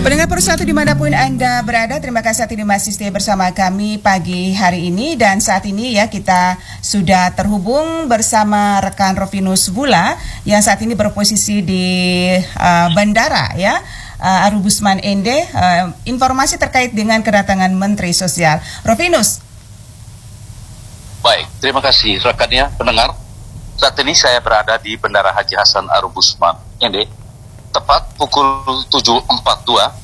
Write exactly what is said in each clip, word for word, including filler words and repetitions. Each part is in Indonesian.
Pendengar Persatu dimanapun Anda berada, terima kasih saat ini masih stay bersama kami pagi hari ini. Dan saat ini ya kita sudah terhubung bersama rekan Rovinus Bula yang saat ini berposisi di uh, bandara ya, uh, Arubusman Ende. Uh, informasi terkait dengan kedatangan Menteri Sosial. Rovinus. Baik, terima kasih rekannya pendengar. Saat ini saya berada di Bandara Haji Hasan Arubusman Ende. Tepat pukul tujuh empat puluh dua,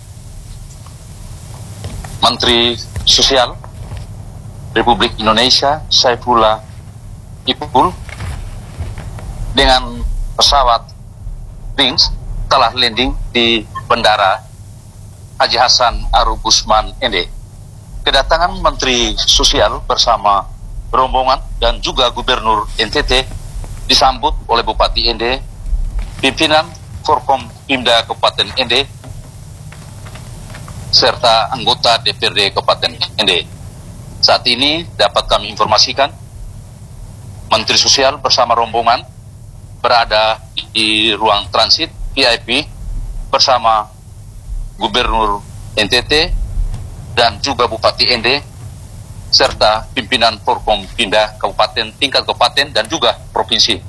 Menteri Sosial Republik Indonesia Saifullah Ipul dengan pesawat Wings telah landing di Bandara Haji Hasan Arubusman Ende. Kedatangan Menteri Sosial bersama rombongan dan juga Gubernur N T T disambut oleh Bupati Ende, pimpinan Forkom Pimda Kabupaten Ende, serta anggota D P R D Kabupaten Ende. Saat ini dapat kami informasikan, Menteri Sosial bersama rombongan berada di ruang transit V I P bersama Gubernur N T T dan juga Bupati Ende, serta pimpinan Forkom Pimda Kabupaten tingkat kabupaten dan juga provinsi.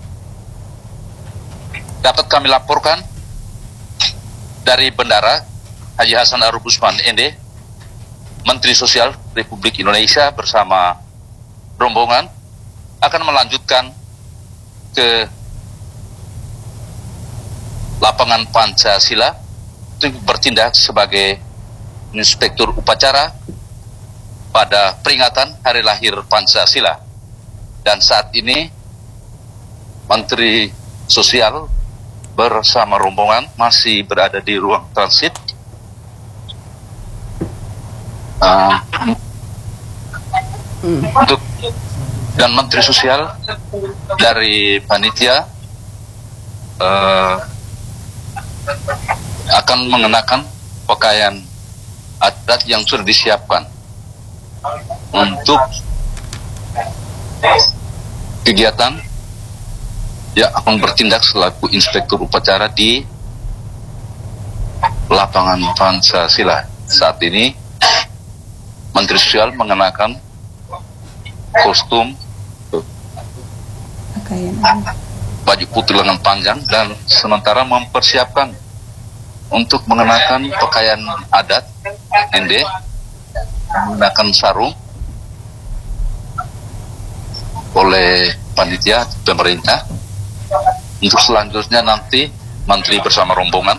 Dapat kami laporkan dari Bandara Haji Hasan Arubusman Ende, Menteri Sosial Republik Indonesia bersama rombongan akan melanjutkan ke lapangan Pancasila untuk bertindak sebagai inspektur upacara pada peringatan Hari Lahir Pancasila. Dan saat ini Menteri Sosial bersama rombongan masih berada di ruang transit. Uh, hmm. Untuk dan Menteri Sosial dari panitia uh, akan mengenakan pakaian adat yang sudah disiapkan untuk kegiatan ya akan bertindak selaku inspektur upacara di lapangan Pancasila. Saat ini Menteri Sosial mengenakan kostum baju putih lengan panjang dan sementara mempersiapkan untuk mengenakan pakaian adat Ende, menggunakan sarung oleh panitia pemerintah. Untuk selanjutnya nanti Menteri bersama rombongan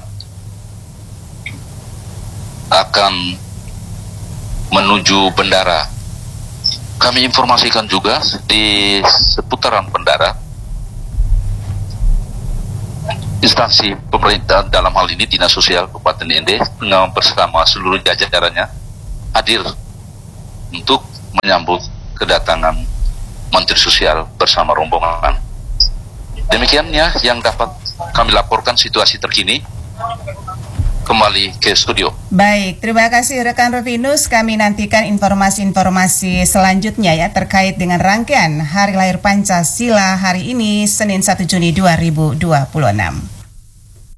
akan menuju bandara. Kami informasikan juga di seputaran bandara, instansi pemerintah dalam hal ini Dinas Sosial Kabupaten Ende bersama seluruh jajarannya hadir untuk menyambut kedatangan Menteri Sosial bersama rombongan. Demikian ya yang dapat kami laporkan situasi terkini. Kembali ke studio. Baik, terima kasih rekan Rovinus. Kami nantikan informasi-informasi selanjutnya ya terkait dengan rangkaian Hari Lahir Pancasila hari ini Senin satu Juni dua ribu dua puluh enam.